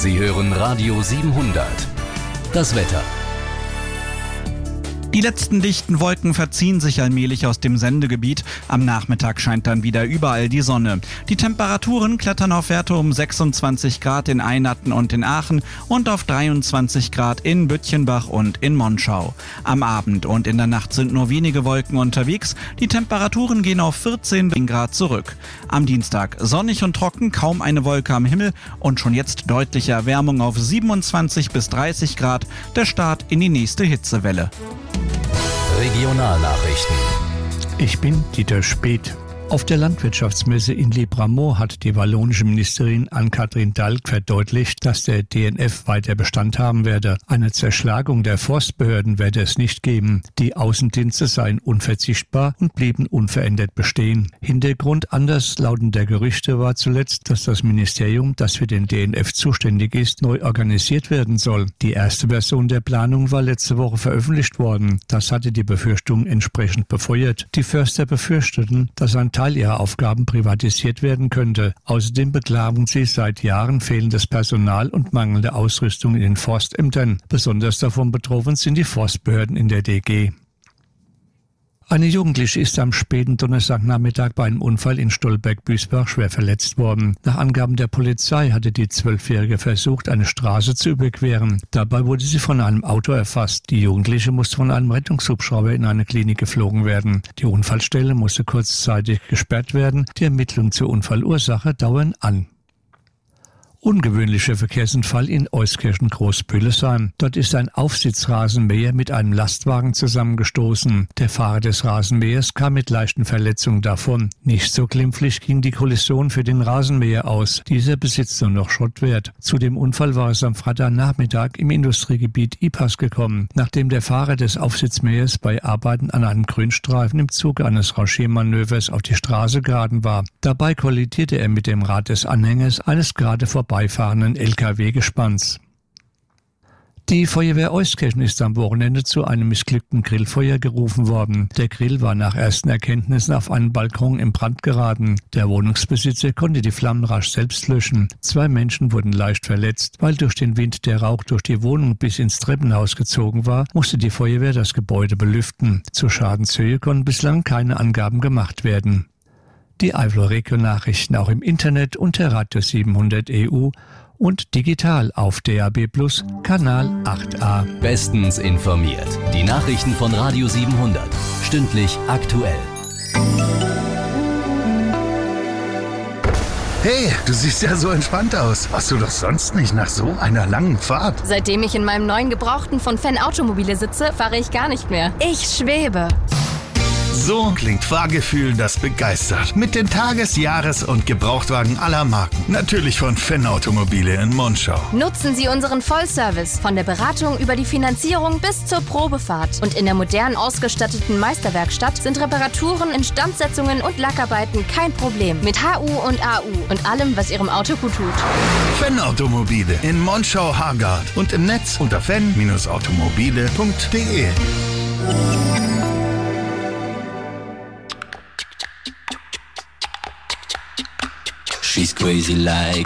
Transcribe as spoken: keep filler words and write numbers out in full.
Sie hören Radio siebenhundert. Das Wetter. Die letzten dichten Wolken verziehen sich allmählich aus dem Sendegebiet. Am Nachmittag scheint dann wieder überall die Sonne. Die Temperaturen klettern auf Werte um sechsundzwanzig Grad in Einatten und in Aachen und auf dreiundzwanzig Grad in Bütchenbach und in Monschau. Am Abend und in der Nacht sind nur wenige Wolken unterwegs. Die Temperaturen gehen auf vierzehn Grad zurück. Am Dienstag sonnig und trocken, kaum eine Wolke am Himmel und schon jetzt deutliche Erwärmung auf siebenundzwanzig bis dreißig Grad. Der Start in die nächste Hitzewelle. Regionalnachrichten. Ich bin Dieter Speth. Auf der Landwirtschaftsmesse in Libramont hat die wallonische Ministerin Anne-Kathrin Dalk verdeutlicht, dass der D N F weiter Bestand haben werde. Eine Zerschlagung der Forstbehörden werde es nicht geben. Die Außendienste seien unverzichtbar und blieben unverändert bestehen. Hintergrund anders lautender Gerüchte war zuletzt, dass das Ministerium, das für den D N F zuständig ist, neu organisiert werden soll. Die erste Version der Planung war letzte Woche veröffentlicht worden. Das hatte die Befürchtung entsprechend befeuert. Die Förster befürchteten, dass ein Teil ihrer Aufgaben privatisiert werden könnte. Außerdem beklagen sie seit Jahren fehlendes Personal und mangelnde Ausrüstung in den Forstämtern. Besonders davon betroffen sind die Forstbehörden in der D G. Eine Jugendliche ist am späten Donnerstagnachmittag bei einem Unfall in Stolberg-Büßbach schwer verletzt worden. Nach Angaben der Polizei hatte die Zwölfjährige versucht, eine Straße zu überqueren. Dabei wurde sie von einem Auto erfasst. Die Jugendliche musste von einem Rettungshubschrauber in eine Klinik geflogen werden. Die Unfallstelle musste kurzzeitig gesperrt werden. Die Ermittlungen zur Unfallursache dauern an. Ungewöhnlicher Verkehrsunfall in Euskirchen-Großbüllesheim. Dort ist ein Aufsitzrasenmäher mit einem Lastwagen zusammengestoßen. Der Fahrer des Rasenmähers kam mit leichten Verletzungen davon. Nicht so glimpflich ging die Kollision für den Rasenmäher aus. Dieser besitzt nur noch Schrottwert. Zu dem Unfall war es am Freitagnachmittag im Industriegebiet Ipas gekommen, nachdem der Fahrer des Aufsitzmähers bei Arbeiten an einem Grünstreifen im Zuge eines Rangiermanövers auf die Straße geraten war. Dabei kollidierte er mit dem Rad des Anhängers eines gerade vorbei beifahrenden L K W-Gespanns. Die Feuerwehr Euskirchen ist am Wochenende zu einem missglückten Grillfeuer gerufen worden. Der Grill war nach ersten Erkenntnissen auf einen Balkon in Brand geraten. Der Wohnungsbesitzer konnte die Flammen rasch selbst löschen. Zwei Menschen wurden leicht verletzt. Weil durch den Wind der Rauch durch die Wohnung bis ins Treppenhaus gezogen war, musste die Feuerwehr das Gebäude belüften. Zur Schadenshöhe konnten bislang keine Angaben gemacht werden. Die Eifel-Region-Nachrichten auch im Internet unter Radio siebenhundert E U und digital auf D A B Plus, Kanal acht a. Bestens informiert. Die Nachrichten von Radio siebenhundert. Stündlich aktuell. Hey, du siehst ja so entspannt aus. Warst du doch sonst nicht nach so einer langen Fahrt? Seitdem ich in meinem neuen Gebrauchten von Fan Automobile sitze, fahre ich gar nicht mehr. Ich schwebe. So klingt Fahrgefühl, das begeistert. Mit den Tages-, Jahres- und Gebrauchtwagen aller Marken. Natürlich von Fan Automobile in Monschau. Nutzen Sie unseren Vollservice von der Beratung über die Finanzierung bis zur Probefahrt. Und in der modern ausgestatteten Meisterwerkstatt sind Reparaturen, Instandsetzungen und Lackarbeiten kein Problem. Mit H U und A U und allem, was Ihrem Auto gut tut. Fan Automobile in Monschau-Hargard und im Netz unter fan automobile punkt de. She's crazy like